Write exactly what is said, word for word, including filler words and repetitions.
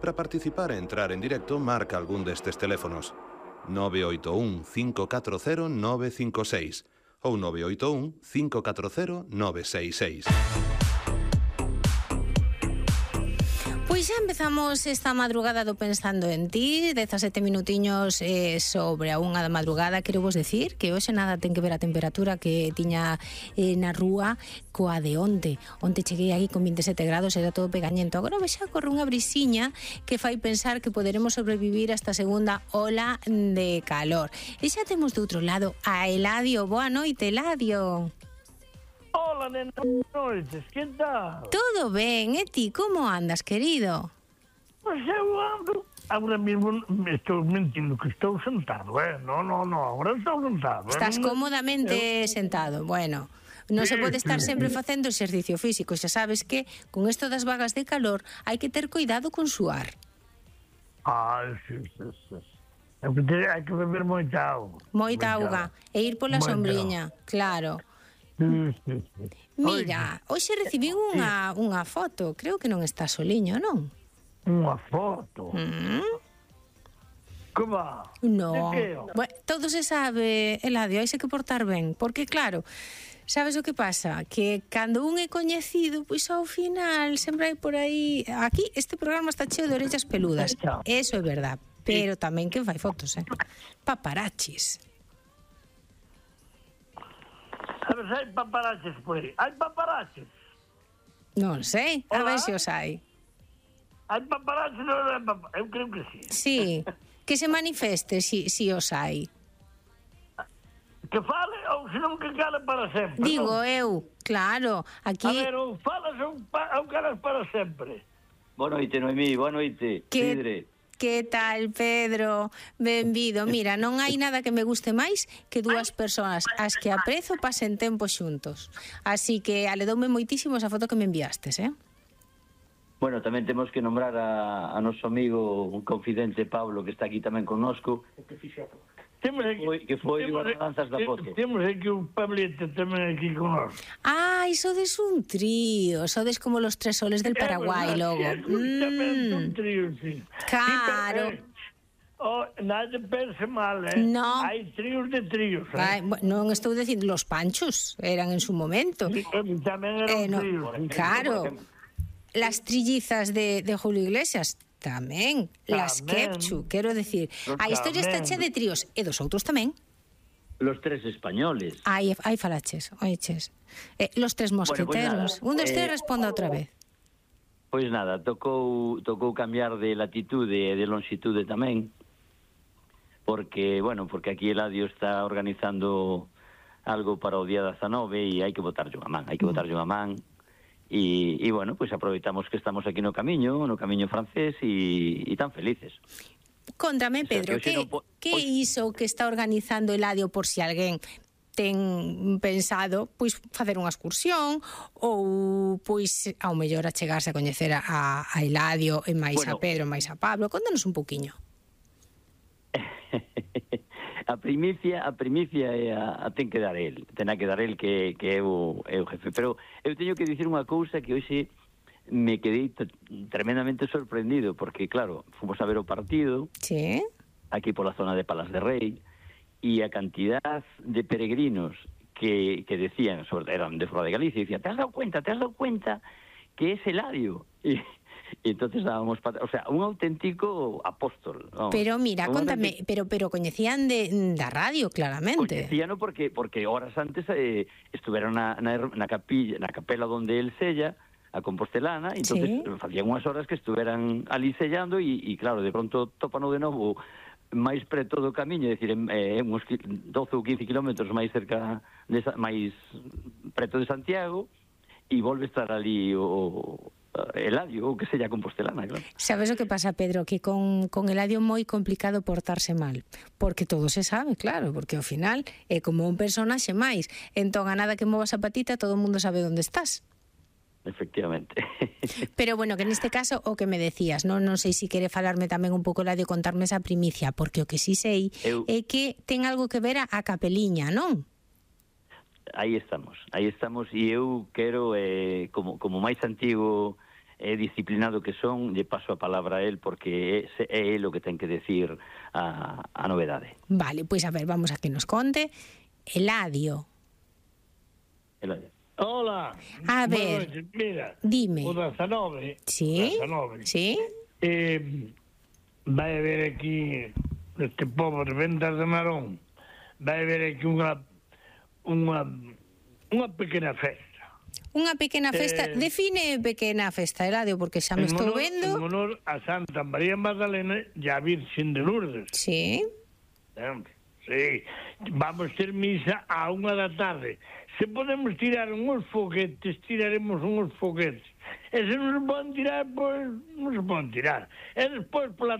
Para participar e entrar en directo, marca algún destes teléfonos: nove oito un, cinco catro cero, nove cinco seis ou nove oito un, cinco catro cero, nove seis seis. Pois xa empezamos esta madrugada do Pensando en Ti, dezasete minutiños eh, sobre a unha da madrugada. Quero vos decir que hoxe nada ten que ver a temperatura que tiña eh, na rúa coa de onte. Onte cheguei aquí con vinte e sete grados, era todo pegañento. Agora vexa corre unha brisiña que fai pensar que poderemos sobrevivir a esta segunda ola de calor. E xa temos do outro lado a Eladio. Boa noite, Eladio. Hola, nena, buenas noites, que tal? Todo ben, e ti, como andas, querido? Pois eu ando, agora mesmo estou mentindo que estou sentado, eh? No, no, no, agora estou sentado. Estás eh? cómodamente eu... sentado, bueno. Non se pode estar sempre facendo exercicio físico, xa sabes que con isto das vagas de calor hai que ter cuidado con suar. Ah, sí, sí, sí. Hai que beber moita auga. Moita auga, e ir pola Moita sombriña, claro. Sí, sí, sí. Mira, hoxe recibí unha, unha foto, creo que non está soliño, non? Unha foto? Mm? Que va? No, De que? bueno, todo se sabe, Eladio, hai que portar ben, porque claro, sabes o que pasa? Que cando un é coñecido, pois ao final sempre hai por aí... Aquí este programa está cheo de orellas peludas, eso é verdad, pero tamén que fai fotos, eh? Paparachis. Sabes, hai paparaches por aí? Hai paparaches? Non sei, a ver se os hai. Hai paparaches ou non hai paparaches? Eu creo que sí. Sí, que se manifeste si, si os hai. Que fale ou senón que cale para sempre. Digo non? eu, claro, aquí... A ver, ou falas ou, pa, ou calas para sempre. Boa noite, Noemí, boa noite, Que... Sidre. Que tal, Pedro? Benvido. Mira, non hai nada que me guste máis que dúas persoas as que aprezo pasen tempo xuntos. Así que aledoume moitísimo esa foto que me enviastes, eh? Bueno, tamén temos que nombrar a, a noso amigo, un confidente Pablo, que está aquí tamén connosco, Temos aquí, foi, que foi temos, dúas danzas da foto. Temos aquí un Pablete tamén aquí con nós. Ai, sodes un trío, sodes como los tres soles del Paraguai, logo. Justamente un Mm, trío, sí. claro. Sí, pero, eh, oh, nada pense mal, eh? No. Hai tríos de tríos, eh? Ai, bu- non estou dicindo, los Panchos eran en su momento. Sí, tamén era Eh, un no, trío. claro. Las trillizas de, de Julio Iglesias tamén, las Tamén. Kepchu, quero decir, a historia está Tamén. che de tríos e dos outros tamén. Los tres españoles. Ai, ai falaches, oiches. Eh, los tres mosqueteros. Bueno, Un pues dos tres eh, responda outra vez. Pois nada, tocou tocou cambiar de latitude e de longitude tamén, porque, bueno, porque aquí Eladio está organizando algo para o día dezanove e hai que botarlle unha man, hai que botarlle unha man. E, e bueno, pois aproveitamos que estamos aquí no camiño, no camiño francés e, e tan felices. Contame, O sea, Pedro, que hoxe que, non po- que hoxe- iso que está organizando Eladio por si alguén ten pensado pois facer unha excursión ou pois ao mellor achegarse a coñecer a, a Eladio e máis a Bueno. Pedro e máis a Pablo? Contanos un pouquiño. A primicia, a primicia é a, a ten que dar el, ten a que dar el que, que é, o, é o jefe. Pero eu teño que dicir unha cousa que hoxe me quedei t- tremendamente sorprendido, porque claro, fomos a ver o partido Sí? aquí pola zona de Palas de Rei e a cantidad de peregrinos que, que decían, sobre, eran de fora de Galicia, e decían, te has dado cuenta, te has dado cuenta que es Eladio. E, e entonces dábamos, pat- o sea, un auténtico apóstol. Vamos. Pero mira, Un contame, auténtico- pero pero coñecían de da radio claramente. Coñecíano porque porque horas antes eh, estuveron na, na, na capilla, na capela donde el sella, a Compostelana, e entonces Sí. facían unhas horas que estuveran ali sellando e, e claro, de pronto topano de novo máis preto do camiño, é dicir, eh, uns doce ou quince kilómetros máis cerca de, Sa- máis preto de Santiago, e volve a estar ali o Eladio, ou que sella Compostelana, claro. Sabes o que pasa, Pedro? Que con, con Eladio é moi complicado portarse mal, porque todo se sabe, claro, porque ao final é como un personaxe máis, entón a nada que movas a patita todo o mundo sabe onde estás. Efectivamente. Pero bueno, que neste caso o que me decías, non non sei se quere falarme tamén un pouco Eladio, contarme esa primicia, porque o que sí sei Eu... é que ten algo que ver a, a capeliña, non? Aí estamos, aí estamos, e eu quero, eh, como, como máis antigo e disciplinado que son, lle paso a palabra a él, porque é, é él o que ten que decir a, a novedade. Vale, pois a ver, vamos a que nos conte. Eladio. Eladio. Hola. A ver, noches. Mira, dime. o dezanove. Sí, dezanove. sí. Eh, vai haber aquí, neste pobo de Ventas de Marón, vai haber aquí unha unha unha pequena festa. Unha pequena festa, Eh, define pequena festa, Eladio, porque xa me En estou honor- vendo. En honor a Santa María Magdalena e a Virgen de Lourdes. Sí. Sempre. Sí, vamos ter misa a unha da tarde. Se podemos tirar uns foguetes, tiraremos uns foguetes. E se non se poden tirar, pois non se poden tirar. E despois pola